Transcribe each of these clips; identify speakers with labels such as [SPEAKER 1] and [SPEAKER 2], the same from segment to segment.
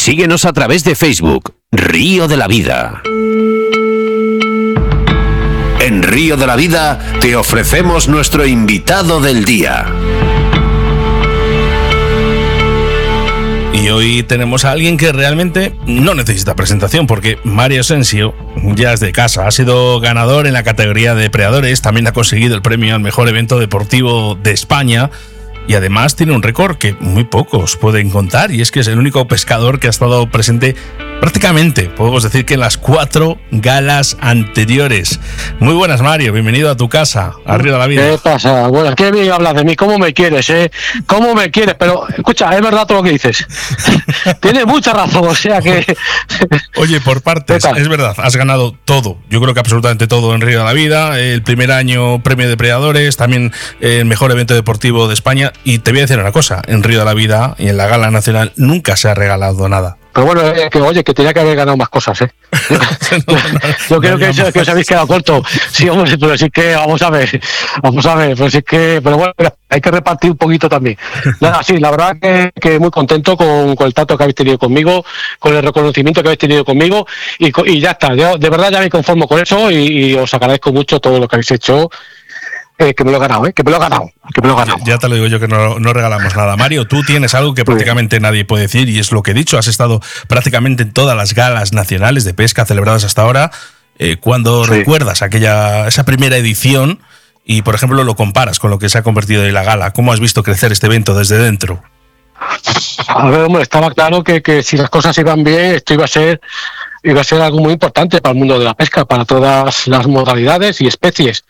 [SPEAKER 1] Síguenos a través de Facebook, Río de la Vida. En Río de la Vida te ofrecemos nuestro invitado del día.
[SPEAKER 2] Y hoy tenemos a alguien que realmente no necesita presentación, porque Mario Asensio ya es de casa. Ha sido ganador en la categoría de depredadores, también ha conseguido el premio al mejor evento deportivo de España y además tiene un récord que muy pocos pueden contar, y es que es el único pescador que ha estado presente prácticamente, podemos decir que en las 4 galas anteriores. Muy buenas, Mario, bienvenido a tu casa, a Río de la Vida.
[SPEAKER 3] ¿Qué pasa? Bueno, qué bien hablas de mí, cómo me quieres, cómo me quieres, pero escucha, es verdad todo lo que dices. Tienes mucha razón, o sea que...
[SPEAKER 2] Oye, por partes, es verdad, has ganado todo, yo creo que absolutamente todo en Río de la Vida, el primer año premio de depredadores, también el mejor evento deportivo de España, y te voy a decir una cosa, en Río de la Vida y en la gala nacional nunca se ha regalado nada.
[SPEAKER 3] Pero bueno, que tenía que haber ganado más cosas, Yo creo que os habéis quedado corto. Sí, hombre, pero sí que, vamos a ver, pero sí que, pero bueno, hay que repartir un poquito también. Nada, sí, la verdad que muy contento con el trato que habéis tenido conmigo, con el reconocimiento que habéis tenido conmigo, y ya está, yo de verdad ya me conformo con eso, y os agradezco mucho todo lo que habéis hecho. Que me lo he ganado, que me lo he ganado.
[SPEAKER 2] Ya te lo digo yo, que no regalamos nada. Mario, tú tienes algo que prácticamente nadie puede decir, y es lo que he dicho, has estado prácticamente en todas las galas nacionales de pesca celebradas hasta ahora. Cuando recuerdas esa primera edición y, por ejemplo, lo comparas con lo que se ha convertido en la gala, ¿cómo has visto crecer este evento desde dentro?
[SPEAKER 3] A ver, hombre, estaba claro que si las cosas iban bien, esto iba a ser algo muy importante para el mundo de la pesca, para todas las modalidades y especies.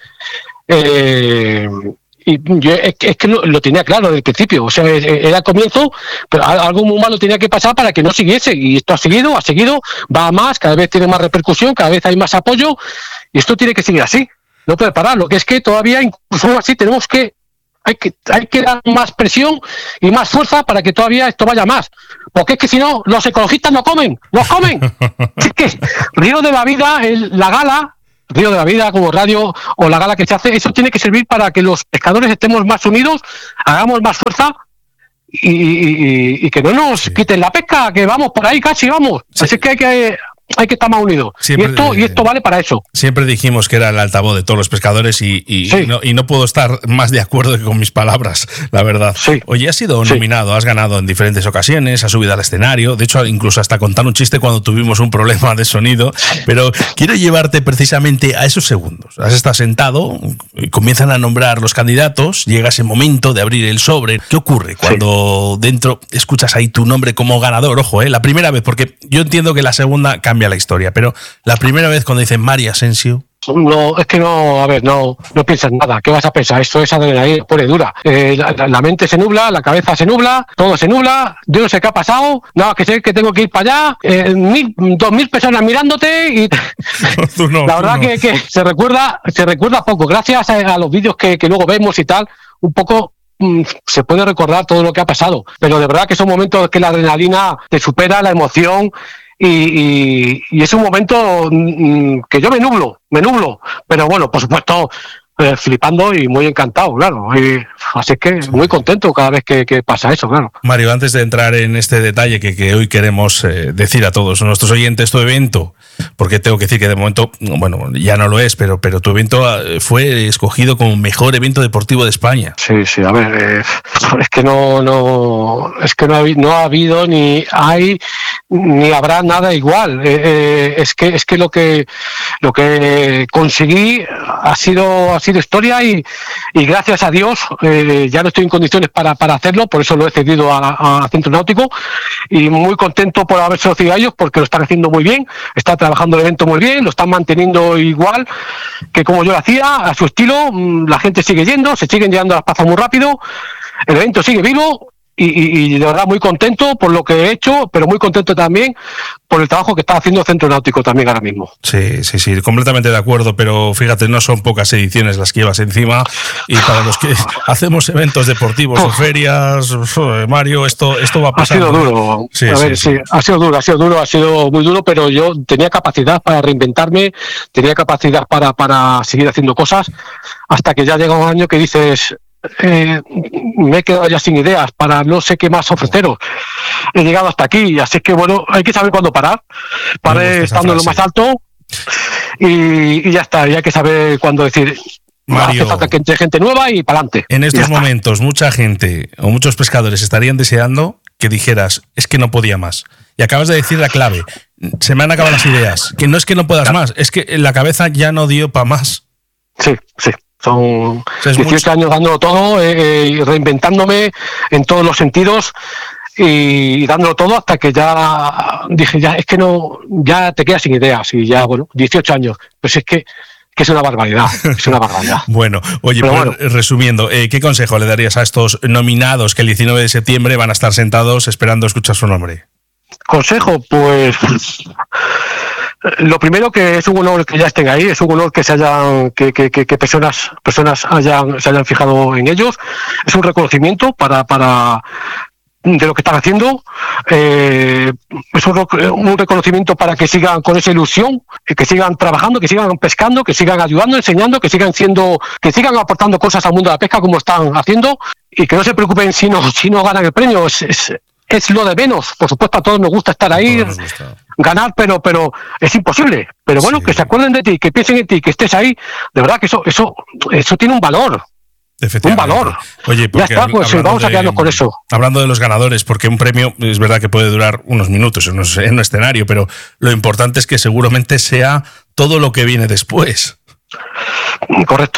[SPEAKER 3] Y yo es que lo tenía claro desde el principio, o sea, era el comienzo, pero algo muy malo tenía que pasar para que no siguiese, y esto ha seguido, va a más, cada vez tiene más repercusión, cada vez hay más apoyo, y esto tiene que seguir así, no puede parar. Lo que es que todavía, incluso así, hay que dar más presión y más fuerza para que todavía esto vaya más, porque es que si no, los ecologistas nos comen. Es que Río de la Vida, la gala Río de la Vida como radio, o la gala que se hace, eso tiene que servir para que los pescadores estemos más unidos, hagamos más fuerza y que no nos quiten la pesca, que vamos por ahí casi, vamos. Sí. Así que hay que estar más unidos. Y esto vale para eso.
[SPEAKER 2] Siempre dijimos que era el altavoz de todos los pescadores y no puedo estar más de acuerdo que con mis palabras, la verdad. Sí. Oye, has sido nominado, has ganado en diferentes ocasiones, has subido al escenario, de hecho incluso hasta contar un chiste cuando tuvimos un problema de sonido, pero quiero llevarte precisamente a esos segundos. Has estado sentado, comienzan a nombrar los candidatos, llega ese momento de abrir el sobre. ¿Qué ocurre cuando dentro escuchas ahí tu nombre como ganador? Ojo, la primera vez, porque yo entiendo que la segunda cambia la historia, pero la primera vez cuando dicen Mario Asensio...
[SPEAKER 3] No, es que no piensas nada. ¿Qué vas a pensar? Esto es adrenalina pura y dura. La mente se nubla, la cabeza se nubla, todo se nubla. Yo no sé qué ha pasado. Nada, que sé que tengo que ir para allá. 2.000 personas mirándote y la verdad que se recuerda poco. Gracias a los vídeos que luego vemos y tal, un poco se puede recordar todo lo que ha pasado. Pero de verdad que son momentos que la adrenalina te supera, la emoción. Y es un momento que yo me nublo, pero bueno, por supuesto, flipando y muy encantado, claro. Así que muy contento cada vez que pasa eso, claro.
[SPEAKER 2] Mario, antes de entrar en este detalle que hoy queremos decir a todos nuestros oyentes, tu evento, porque tengo que decir que de momento, bueno, ya no lo es, pero tu evento fue escogido como mejor evento deportivo de España.
[SPEAKER 3] Sí, a ver, es que no ha habido ni hay ni habrá nada igual. Es que lo que conseguí ha sido historia y gracias a Dios ya no estoy en condiciones para hacerlo, por eso lo he cedido a Centro Náutico, y muy contento por haberse cedido a ellos, porque lo están haciendo muy bien, está trabajando el evento muy bien, lo están manteniendo igual que como yo lo hacía, a su estilo. La gente sigue yendo, se siguen llegando a las plazas muy rápido, el evento sigue vivo. Y de verdad muy contento por lo que he hecho, pero muy contento también por el trabajo que está haciendo Centro Náutico también ahora mismo.
[SPEAKER 2] Sí, completamente de acuerdo, pero fíjate, no son pocas ediciones las que llevas encima, y para los que hacemos eventos deportivos o ferias, Mario, esto va a pasar.
[SPEAKER 3] Ha sido duro, ha sido duro, ha sido muy duro, pero yo tenía capacidad para reinventarme, tenía capacidad para seguir haciendo cosas, hasta que ya llega un año que dices... me he quedado ya sin ideas para no sé qué más ofreceros. He llegado hasta aquí, así que bueno, hay que saber cuándo parar. Paré estando en lo más alto y ya está, y hay que saber cuándo decir.
[SPEAKER 2] Mario,
[SPEAKER 3] hace falta que entre gente nueva y para adelante.
[SPEAKER 2] En estos momentos, mucha gente o muchos pescadores estarían deseando que dijeras, es que no podía más. Y acabas de decir la clave, se me han acabado las ideas, que no es que no puedas más, es que la cabeza ya no dio para más.
[SPEAKER 3] Sí. Son 18 años dándolo todo, reinventándome en todos los sentidos y dándolo todo hasta que ya dije, ya es que no, ya te quedas sin ideas y ya, bueno, 18 años, pues es que es una barbaridad, es una barbaridad.
[SPEAKER 2] Bueno, oye, pues, bueno, resumiendo, ¿qué consejo le darías a estos nominados que el 19 de septiembre van a estar sentados esperando escuchar su nombre?
[SPEAKER 3] Consejo, pues lo primero, que es un honor que ya estén ahí, es un honor que se hayan, que personas se hayan fijado en ellos, es un reconocimiento para de lo que están haciendo, es un reconocimiento para que sigan con esa ilusión, que sigan trabajando, que sigan pescando, que sigan ayudando, enseñando, que sigan aportando cosas al mundo de la pesca como están haciendo, y que no se preocupen si no ganan el premio, es lo de menos. Por supuesto, a todos nos gusta estar ahí, ganar, pero es imposible. Pero bueno, sí, que se acuerden de ti, que piensen en ti, que estés ahí, de verdad que eso tiene un valor. Un valor.
[SPEAKER 2] Oye,
[SPEAKER 3] ya está, pues vamos a quedarnos con eso.
[SPEAKER 2] Hablando de los ganadores, porque un premio es verdad que puede durar unos minutos en un escenario, pero lo importante es que seguramente sea todo lo que viene después.
[SPEAKER 3] Correcto.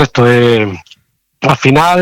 [SPEAKER 3] Al final,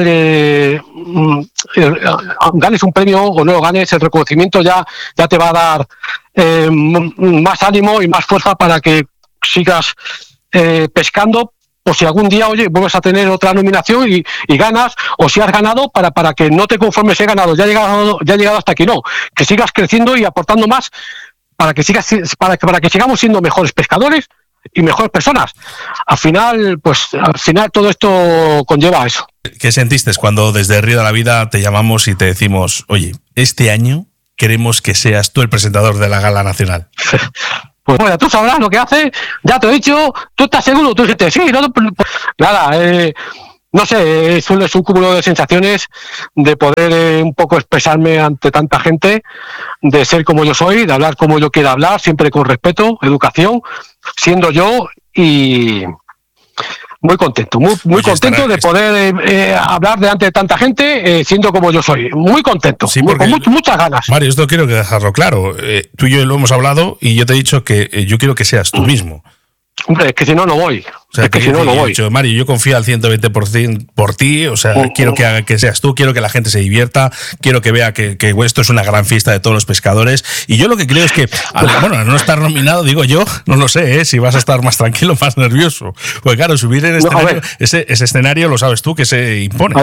[SPEAKER 3] ganes un premio o no lo ganes, el reconocimiento ya te va a dar más ánimo y más fuerza para que sigas pescando. O si algún día, oye, vuelves a tener otra nominación y ganas, o si has ganado, para que no te conformes, he ganado, ya he llegado hasta aquí, no, que sigas creciendo y aportando más para que sigamos siendo mejores pescadores y mejores personas. Al final todo esto conlleva a eso.
[SPEAKER 2] ¿Qué sentiste cuando desde Río de la Vida te llamamos y te decimos, oye, este año queremos que seas tú el presentador de la Gala Nacional?
[SPEAKER 3] Pues bueno, tú sabrás lo que haces, ya te he dicho, tú estás seguro, tú dijiste, sí, nada, no sé, es un cúmulo de sensaciones de poder un poco expresarme ante tanta gente, de ser como yo soy, de hablar como yo quiero hablar, siempre con respeto, educación, siendo yo, y muy contento, muy contento de poder hablar delante de tanta gente, siendo como yo soy. Muy contento, sí, con muchas ganas.
[SPEAKER 2] Mario, esto quiero dejarlo claro. Tú y yo lo hemos hablado y yo te he dicho que yo quiero que seas tú mismo.
[SPEAKER 3] Hombre, es que si no voy.
[SPEAKER 2] O sea, no voy. Mario, yo confío al 120% por ti, o sea, quiero que seas tú, quiero que la gente se divierta, quiero que vea que esto es una gran fiesta de todos los pescadores, y yo lo que creo es que, al no estar nominado, digo yo, no lo sé, si vas a estar más tranquilo, más nervioso, porque claro, subir en escenario, ese escenario lo sabes tú que se impone.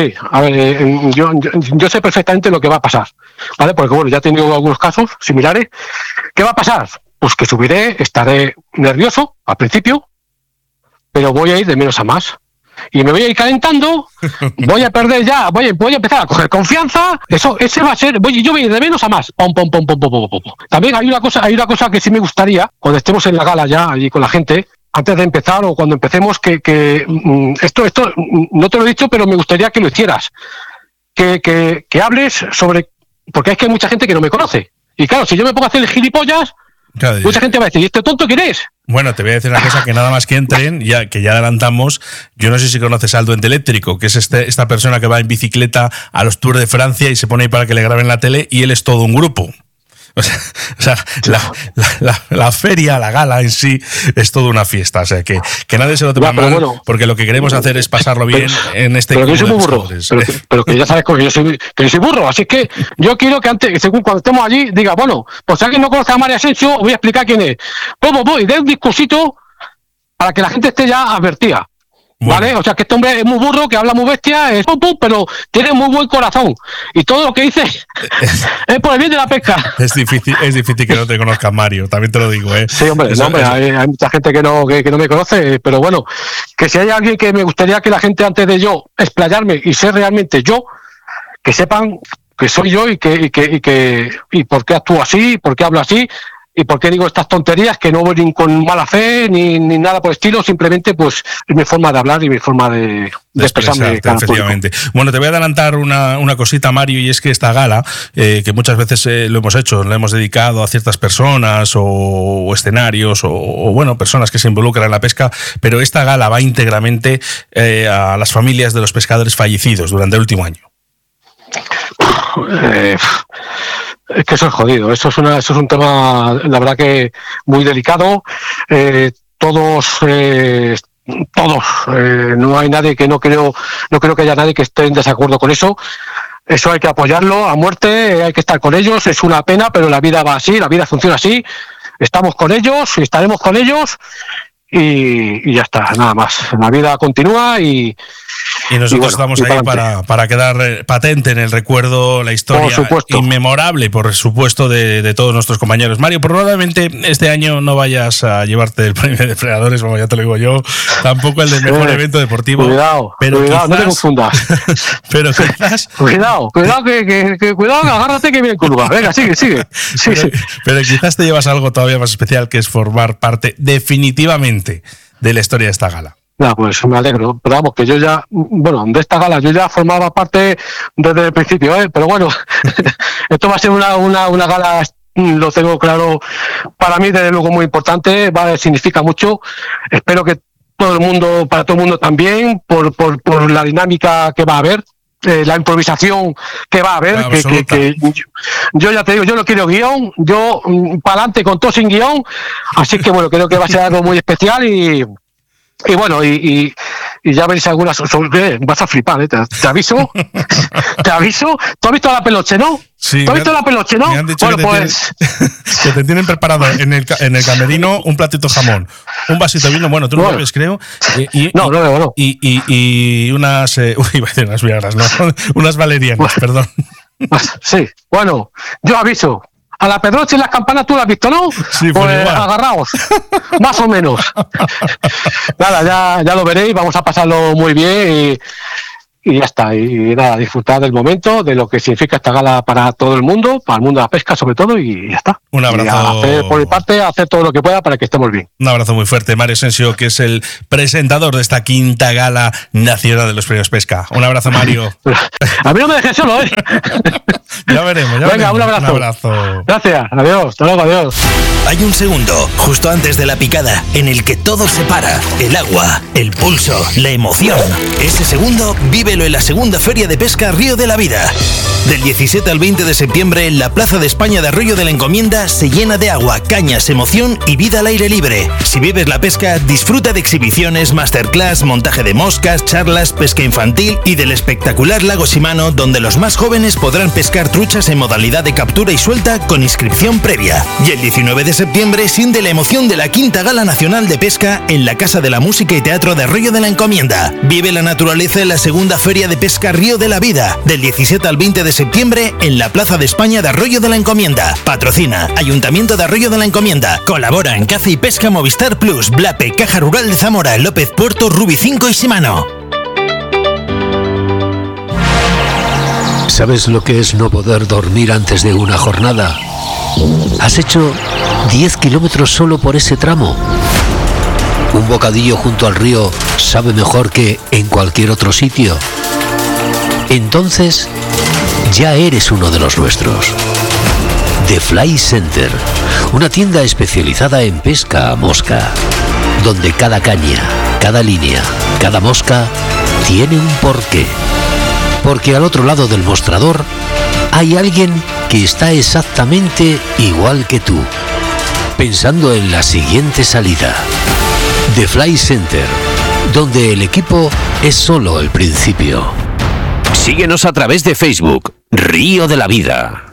[SPEAKER 3] Yo sé perfectamente lo que va a pasar, ¿vale? Porque bueno, ya he tenido algunos casos similares. ¿Qué va a pasar? Pues que subiré, estaré nervioso al principio, pero voy a ir de menos a más. Y me voy a ir calentando, voy a perder ya, voy a empezar a coger confianza, ese va a ser, yo voy a ir de menos a más. También hay una cosa que sí me gustaría, cuando estemos en la gala ya, allí con la gente, antes de empezar o cuando empecemos, que esto no te lo he dicho, pero me gustaría que lo hicieras. Que hables sobre, porque es que hay mucha gente que no me conoce. Y claro, si yo me pongo a hacer gilipollas, claro, mucha gente va a decir, ¿y este tonto quién es?
[SPEAKER 2] Bueno, te voy a decir una cosa, que nada más que entren, que ya adelantamos, yo no sé si conoces al Duende Eléctrico, que es esta persona que va en bicicleta a los Tours de Francia y se pone ahí para que le graben la tele, y él es todo un grupo. O sea, la feria, la gala en sí es toda una fiesta, o sea, que nadie se lo tome mal, porque lo que queremos hacer es pasarlo bien en este
[SPEAKER 3] grupo. Pero que yo soy muy burro, pero que ya sabes que yo soy burro, así que yo quiero que antes, según cuando estemos allí, diga, bueno, pues si alguien no conoce a Mario Asensio, voy a explicar quién es. Y de un discursito para que la gente esté ya advertida. Bueno. ¿Vale? O sea, que este hombre es muy burro, que habla muy bestia, pero tiene muy buen corazón. Y todo lo que dice es por el bien de la pesca.
[SPEAKER 2] Es difícil que no te conozcan, Mario, también te lo digo, ¿eh?
[SPEAKER 3] Sí, hombre, hay mucha gente que no me conoce, pero bueno, que si hay alguien que me gustaría que la gente, antes de yo explayarme y ser realmente yo, que sepan que soy yo y por qué actúo así, por qué hablo así, ¿Y por qué digo estas tonterías? Que no voy ni con mala fe ni nada por el estilo, simplemente pues es mi forma de hablar y mi forma de expresarme.
[SPEAKER 2] Efectivamente. Bueno, te voy a adelantar una cosita, Mario, y es que esta gala, que muchas veces lo hemos hecho, la hemos dedicado a ciertas personas o escenarios o bueno, personas que se involucran en la pesca, pero esta gala va íntegramente a las familias de los pescadores fallecidos durante el último año.
[SPEAKER 3] Es que eso es jodido, eso es un tema, la verdad que muy delicado. Todos, no hay nadie que no creo que haya nadie que esté en desacuerdo con eso. Eso hay que apoyarlo a muerte, hay que estar con ellos. Es una pena, pero la vida va así, la vida funciona así. Estamos con ellos, estaremos con ellos y ya está, nada más. La vida continúa y
[SPEAKER 2] nosotros estamos ahí para quedar patente en el recuerdo la historia inmemorable, por supuesto, de todos nuestros compañeros. Mario, probablemente este año no vayas a llevarte el premio de Depredadores, como ya te lo digo yo, tampoco el del mejor evento deportivo.
[SPEAKER 3] Cuidado, quizás, no te confundas.
[SPEAKER 2] Pero quizás...
[SPEAKER 3] Cuidado, agárrate que viene curva. Venga, sigue.
[SPEAKER 2] Pero quizás te llevas algo todavía más especial, que es formar parte definitivamente de la historia de esta gala.
[SPEAKER 3] Pues me alegro, pero vamos, que yo ya, de esta gala yo ya formaba parte desde el principio, pero bueno, esto va a ser una gala, lo tengo claro, para mí desde luego muy importante, significa mucho, espero que para todo el mundo también, por la dinámica que va a haber, la improvisación que va a haber, que yo ya te digo, yo no quiero guión, yo para adelante con todo sin guión, así que bueno, creo que va a ser algo muy especial y bueno, y ya veréis algunas. Vas a flipar, te aviso. Te aviso. ¿Tú has visto la peluche, no?
[SPEAKER 2] Sí.
[SPEAKER 3] ¿Tú has visto la peluche, no?
[SPEAKER 2] Me han dicho que te tienen preparado en el camerino un platito jamón, un vasito de vino. Bueno, tú no lo bebes, creo.
[SPEAKER 3] No bebo, no.
[SPEAKER 2] Y unas. Iba a decir unas viagras, no. Unas valerianas, perdón.
[SPEAKER 3] Sí, bueno, yo aviso. A la Pedroche y las campanas tú la has visto, ¿no?
[SPEAKER 2] Sí, pues
[SPEAKER 3] agarraos, más o menos. Nada, ya lo veréis, vamos a pasarlo muy bien y ya está. Y nada, disfrutar del momento, de lo que significa esta gala para todo el mundo, para el mundo de la pesca sobre todo, y ya está.
[SPEAKER 2] Un abrazo.
[SPEAKER 3] Por mi parte, hacer todo lo que pueda para que estemos bien.
[SPEAKER 2] Un abrazo muy fuerte, Mario Asensio, que es el presentador de esta quinta gala nacional de los premios Pesca. Un abrazo, Mario.
[SPEAKER 3] A mí no me dejes solo,
[SPEAKER 2] Ya veremos.
[SPEAKER 3] Venga, un abrazo. Gracias, adiós, hasta luego, adiós.
[SPEAKER 4] Hay un segundo, justo antes de la picada, en el que todo se para. El agua, el pulso, la emoción. Ese segundo, vívelo en la segunda Feria de Pesca Río de la Vida. Del 17 al 20 de septiembre, la Plaza de España de Arroyo de la Encomienda se llena de agua, cañas, emoción y vida al aire libre. Si vives la pesca, disfruta de exhibiciones, masterclass, montaje de moscas, charlas, pesca infantil y del espectacular lago Shimano, donde los más jóvenes podrán pescar truchas en modalidad de captura y suelta con inscripción previa. Y el 19 de septiembre siente la emoción de la quinta Gala Nacional de Pesca en la Casa de la Música y Teatro de Arroyo de la Encomienda. Vive la naturaleza en la segunda Feria de Pesca Río de la Vida, del 17 al 20 de septiembre en la Plaza de España de Arroyo de la Encomienda. Patrocina Ayuntamiento de Arroyo de la Encomienda. Colabora en Caza y Pesca Movistar Plus, Blape, Caja Rural de Zamora, López Puerto, Rubi 5 y Shimano.
[SPEAKER 5] ¿Sabes lo que es no poder dormir antes de una jornada? ¿Has hecho 10 kilómetros solo por ese tramo? ¿Un bocadillo junto al río sabe mejor que en cualquier otro sitio? Entonces, ya eres uno de los nuestros. The Fly Center, una tienda especializada en pesca a mosca, donde cada caña, cada línea, cada mosca tiene un porqué. Porque al otro lado del mostrador hay alguien que está exactamente igual que tú, pensando en la siguiente salida. The Fly Center, donde el equipo es solo el principio.
[SPEAKER 1] Síguenos a través de Facebook, Río de la Vida.